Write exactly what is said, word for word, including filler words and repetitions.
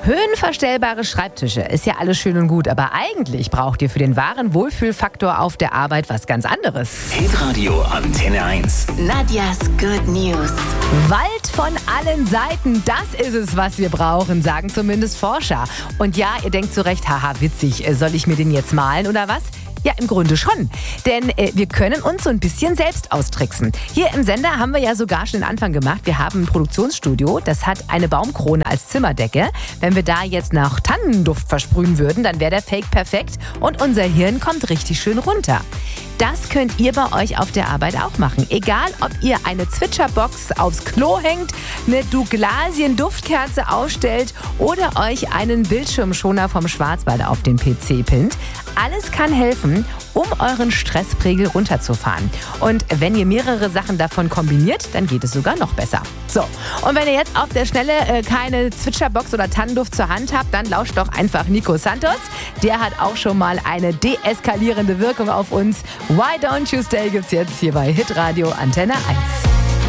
Höhenverstellbare Schreibtische ist ja alles schön und gut, aber eigentlich braucht ihr für den wahren Wohlfühlfaktor auf der Arbeit was ganz anderes. Hitradio Antenne eins. Nadias Good News. Wald von allen Seiten, das ist es, was wir brauchen, sagen zumindest Forscher. Und ja, ihr denkt zu Recht, haha, witzig, soll ich mir den jetzt malen oder was? Ja, im Grunde schon. Denn äh, wir können uns so ein bisschen selbst austricksen. Hier im Sender haben wir ja sogar schon den Anfang gemacht. Wir haben ein Produktionsstudio, das hat eine Baumkrone als Zimmerdecke. Wenn wir da jetzt nach Tannenduft versprühen würden, dann wäre der Fake perfekt und unser Hirn kommt richtig schön runter. Das könnt ihr bei euch auf der Arbeit auch machen. Egal, ob ihr eine Zwitscherbox aufs Klo hängt, eine Douglasien-Duftkerze aufstellt oder euch einen Bildschirmschoner vom Schwarzwald auf den P C pinnt. Alles kann helfen, um euren Stresspegel runterzufahren. Und wenn ihr mehrere Sachen davon kombiniert, dann geht es sogar noch besser. So, und wenn ihr jetzt auf der Schnelle äh, keine Zwitscherbox oder Tannenduft zur Hand habt, dann lauscht doch einfach Nico Santos. Der hat auch schon mal eine deeskalierende Wirkung auf uns. Why Don't You Stay gibt's jetzt hier bei Hitradio Antenne eins.